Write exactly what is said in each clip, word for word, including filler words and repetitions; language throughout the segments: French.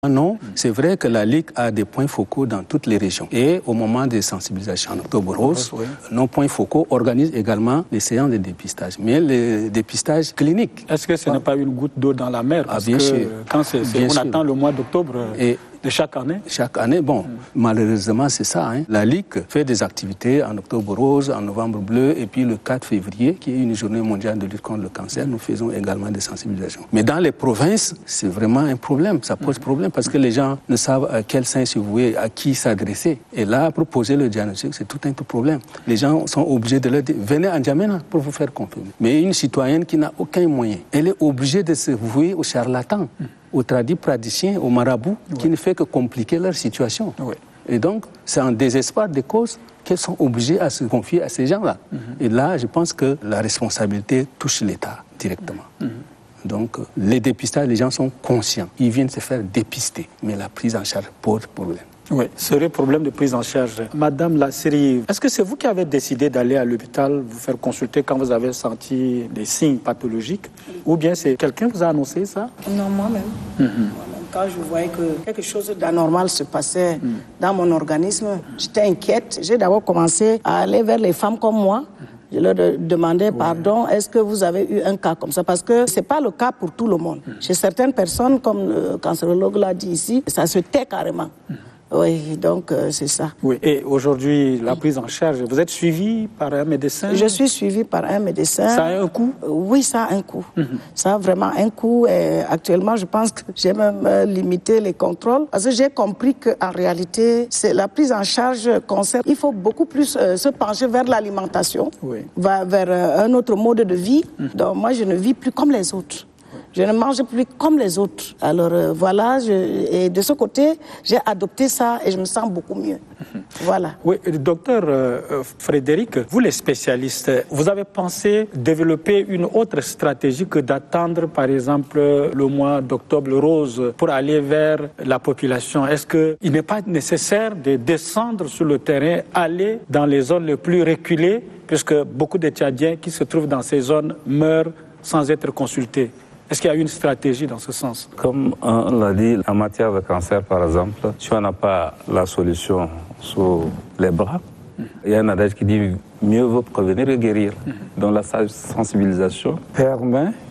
Non, c'est vrai que la Ligue a des points focaux dans toutes les régions. Et au moment des sensibilisations en octobre rose, oui. nos points focaux organisent également les séances de dépistage, mais les dépistages cliniques. Est-ce que ce ah. n'est pas une goutte d'eau dans la mer? Parce ah, bien que sûr. quand c'est, c'est, on sûr. attend le mois d'octobre et de chaque année. Chaque année, bon, mmh. malheureusement c'est ça. Hein. La Ligue fait des activités en octobre rose, en novembre bleu, et puis le quatre février, qui est une journée mondiale de lutte contre le cancer, nous faisons également des sensibilisations. Mais dans les provinces, c'est vraiment un problème, ça pose mmh. problème, parce que les gens ne savent à quel sein se vouer, à qui s'adresser. Et là, pour poser le diagnostic, c'est tout un problème. Les gens sont obligés de leur dire, venez à N'Djamena pour vous faire confirmer. Mais une citoyenne qui n'a aucun moyen, elle est obligée de se vouer aux charlatans. Mmh. aux tradis praticiens, aux marabouts, oui. qui ne fait que compliquer leur situation. Oui. Et donc, c'est en désespoir des causes qu'elles sont obligées à se confier à ces gens-là. Mm-hmm. Et là, je pense que la responsabilité touche l'État directement. Mm-hmm. Donc, les dépistages, les gens sont conscients. Ils viennent se faire dépister, mais la prise en charge pose problème. Oui, serait problème de prise en charge. Madame Lassiri, est-ce que c'est vous qui avez décidé d'aller à l'hôpital vous faire consulter quand vous avez senti des signes pathologiques? Ou bien c'est quelqu'un qui vous a annoncé ça? Non, moi-même. Mm-hmm. Moi-même. Quand je voyais que quelque chose d'anormal se passait mm. dans mon organisme, j'étais inquiète. J'ai d'abord commencé à aller vers les femmes comme moi. Je leur demandais, pardon, est-ce que vous avez eu un cas comme ça? Parce que ce n'est pas le cas pour tout le monde. Mm. Chez certaines personnes, comme le cancérologue l'a dit ici, ça se tait carrément. Mm. Oui, donc euh, c'est ça. Oui. Et aujourd'hui, la prise en charge, vous êtes suivi par un médecin? Je suis suivi par un médecin. Ça a un coût? euh, Oui, ça a un coût. Mm-hmm. Ça a vraiment un coût. Et actuellement, je pense que j'ai même euh, limité les contrôles parce que j'ai compris qu'en réalité, c'est la prise en charge concerne. Il faut beaucoup plus euh, se pencher vers l'alimentation, oui. vers, vers euh, un autre mode de vie. Mm-hmm. Donc moi, je ne vis plus comme les autres. Je ne mange plus comme les autres. Alors euh, voilà, je, et de ce côté, j'ai adopté ça et je me sens beaucoup mieux. Voilà. Oui, docteur euh, Frédéric, vous les spécialistes, vous avez pensé développer une autre stratégie que d'attendre, par exemple, le mois d'octobre rose pour aller vers la population? Est-ce qu'il n'est pas nécessaire de descendre sur le terrain, aller dans les zones les plus reculées, puisque beaucoup de Tchadiens qui se trouvent dans ces zones meurent sans être consultés? Est-ce qu'il y a une stratégie dans ce sens? Comme on l'a dit, en matière de cancer, par exemple, si on n'a pas la solution sous les bras, mmh. il y a un adage qui dit mieux vaut prévenir que guérir. Mmh. Donc la sensibilisation permet mmh.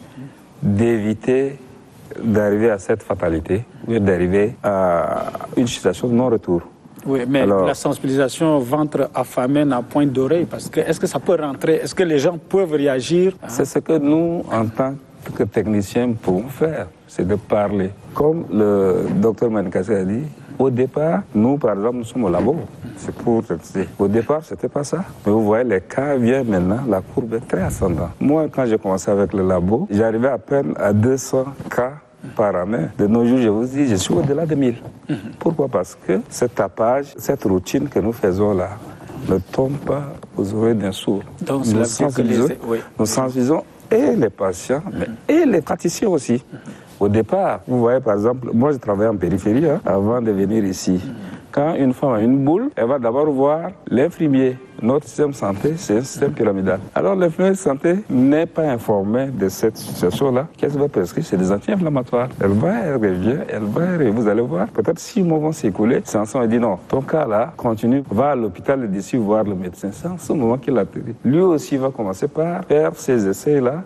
d'éviter d'arriver à cette fatalité, ou d'arriver à une situation de non-retour. Oui, mais Alors, la sensibilisation ventre affamé n'a point d'oreille, parce que est-ce que ça peut rentrer? Est-ce que les gens peuvent réagir? C'est ce que nous, en tant que techniciens pouvons faire, c'est de parler. Comme le docteur Manikassi a dit, au départ, nous, par exemple, nous sommes au labo. C'est pour te dire. Au départ, c'était pas ça. Mais vous voyez, les cas viennent maintenant, la courbe est très ascendante. Moi, quand j'ai commencé avec le labo, j'arrivais à peine à deux cents cas par année. De nos jours, je vous dis, je suis au-delà de mille. Mm-hmm. Pourquoi? Parce que ce tapage, cette routine que nous faisons là, ne tombe pas aux oreilles d'un sourd. Donc, nous sensibilisons, les... oui. nous sensibilisons et les patients, mais et les praticiens aussi. Au départ, vous voyez par exemple, moi je travaillais en périphérie hein, avant de venir ici. Quand une femme a une boule, elle va d'abord voir l'infirmier. Notre système de santé, c'est un système pyramidal. Alors l'infirmier de santé n'est pas informé de cette situation-là. Qu'est-ce qu'elle va prescrire? C'est des anti-inflammatoires. Elle va, elle revient, elle va, et vous allez voir, peut-être six mois vont s'écouler. C'est ensemble, elle dit non, ton cas là, continue, va à l'hôpital d'ici voir le médecin. C'est en ce moment qu'il atterrit. Lui aussi va commencer par faire ces essais-là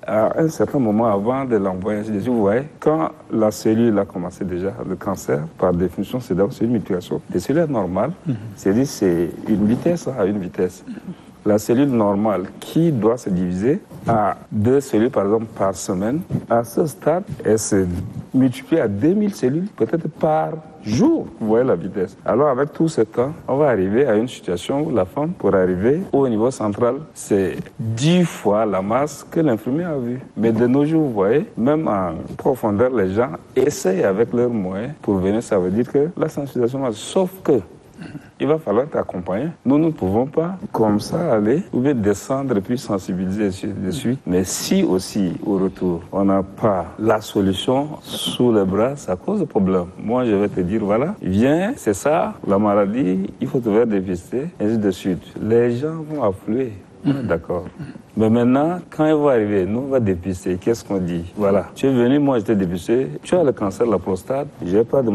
à un certain moment avant de l'envoyer. Vous voyez, quand la cellule a commencé déjà, le cancer, par définition, c'est d'abord une mutation des cellules normales. Mm-hmm. C'est-à-dire c'est une vitesse à une vitesse. La cellule normale qui doit se diviser à deux cellules, par exemple, par semaine, à ce stade, elle se multiplie à deux mille cellules, peut-être par jour. Vous voyez la vitesse. Alors, avec tout ce temps, on va arriver à une situation où la femme, pour arriver au niveau central, c'est dix fois la masse que l'infirmier a vue. Mais de nos jours, vous voyez, même en profondeur, les gens essayent avec leurs moyens pour venir. Ça veut dire que la sensibilisation, sauf que il va falloir t'accompagner. Nous, nous ne pouvons pas, comme ça, aller, ou bien descendre et puis sensibiliser de suite. Mais si aussi, au retour, on n'a pas la solution sous les bras, ça cause des problèmes. Moi, je vais te dire, voilà, viens, c'est ça, la maladie, il faut te faire dépister, et ainsi de suite. Les gens vont affluer. Mmh. D'accord. Mais maintenant, quand il va arriver, nous, on va dépister. Qu'est-ce qu'on dit? Voilà, tu es venu, moi, je t'ai dépisté. Tu as le cancer de la prostate, j'ai pas de